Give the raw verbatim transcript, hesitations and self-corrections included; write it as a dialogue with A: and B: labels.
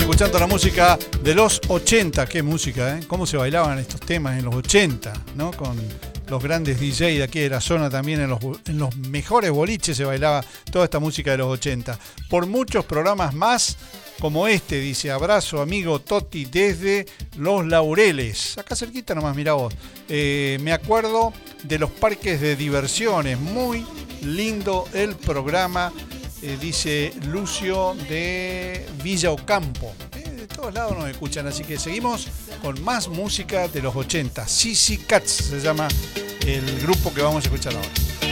A: escuchando la música de los ochenta. Qué música, ¿eh? Cómo se bailaban estos temas en los ochenta, ¿no? Con los grandes D J de aquí de la zona también, en los, en los mejores boliches se bailaba toda esta música de los ochenta. Por muchos programas más como este, dice, abrazo amigo Toti desde Los Laureles, acá cerquita nomás, mirá vos. Eh, me acuerdo de los parques de diversiones, muy lindo el programa, eh, dice Lucio de Villa Ocampo. Eh, de todos lados nos escuchan, así que seguimos con más música de los ochenta. Sissy Cats se llama el grupo que vamos a escuchar ahora.